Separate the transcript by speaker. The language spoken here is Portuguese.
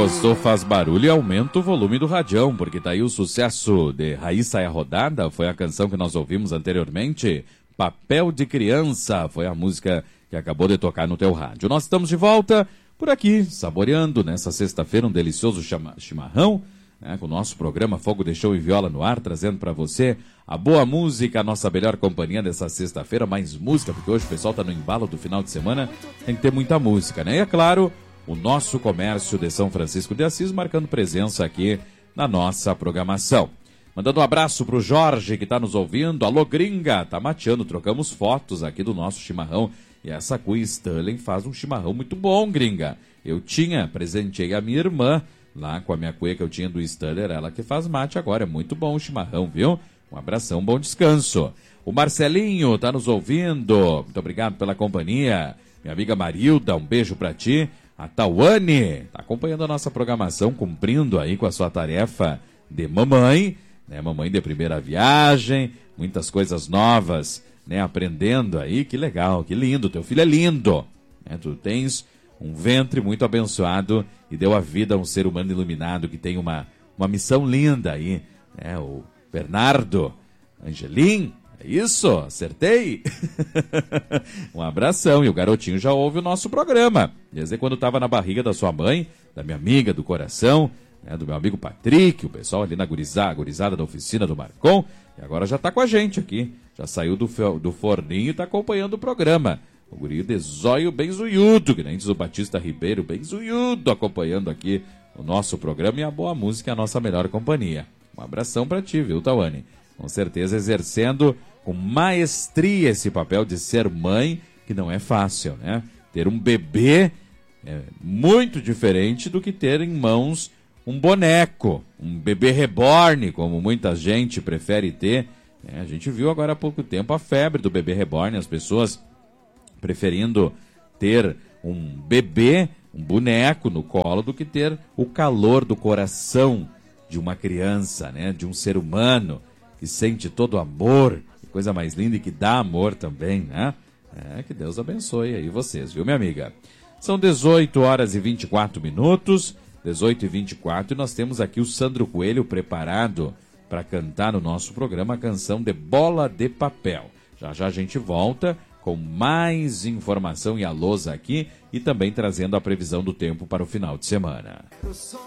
Speaker 1: gostou, faz barulho e aumenta o volume do radião, porque tá aí o sucesso de Raíssa é a Rodada, foi a canção que nós ouvimos anteriormente. Papel de Criança foi a música que acabou de tocar no teu rádio. Nós estamos de volta por aqui, saboreando nessa sexta-feira um delicioso chimarrão, né, com o nosso programa Fogo de Chão e Viola no ar, trazendo para você a boa música, a nossa melhor companhia dessa sexta-feira, mais música, porque hoje o pessoal tá no embalo do final de semana, tem que ter muita música, né? E é claro, o nosso comércio de São Francisco de Assis marcando presença aqui na nossa programação. Mandando um abraço pro Jorge que tá nos ouvindo. Alô, gringa, tá mateando, trocamos fotos aqui do nosso chimarrão. E essa cuia Stanley faz um chimarrão muito bom, gringa. Eu presenteei a minha irmã lá com a minha cuia que eu tinha do Stanley, ela que faz mate agora. É muito bom o chimarrão, viu? Um abração, bom descanso. O Marcelinho tá nos ouvindo. Muito obrigado pela companhia. Minha amiga Marilda, um beijo pra ti. A Tawane tá acompanhando a nossa programação, cumprindo aí com a sua tarefa de mamãe, né? Mamãe de primeira viagem, muitas coisas novas, né? Aprendendo aí, que legal, que lindo, teu filho é lindo, né? Tu tens um ventre muito abençoado e deu a vida a um ser humano iluminado que tem uma missão linda aí, né? O Bernardo Angelim, é isso? Acertei? Um abração. E o garotinho já ouve o nosso programa. Desde quando estava na barriga da sua mãe, da minha amiga do coração, né, do meu amigo Patrick, o pessoal ali na gurizada da oficina do Marcon. E agora já está com a gente aqui. Já saiu do forninho e está acompanhando o programa. O guri de zóio bem zuiudo, que nem diz o Batista Ribeiro, bem zuiudo, acompanhando aqui o nosso programa e a boa música é a nossa melhor companhia. Um abração para ti, viu, Tawane? Com certeza exercendo com maestria esse papel de ser mãe, que não é fácil, né? Ter um bebê é muito diferente do que ter em mãos um boneco, um bebê reborn, como muita gente prefere ter. A gente viu agora há pouco tempo a febre do bebê reborn, as pessoas preferindo ter um bebê, um boneco no colo, do que ter o calor do coração de uma criança, né? De um ser humano que sente todo o amor, que coisa mais linda, e que dá amor também, né? Que Deus abençoe aí vocês, viu, minha amiga? São 18 horas e 24 minutos, 18 e 24, e nós temos aqui o Sandro Coelho preparado para cantar no nosso programa a canção de Bola de Papel. Já já a gente volta com mais informação e alôs aqui, e também trazendo a previsão do tempo para o final de semana.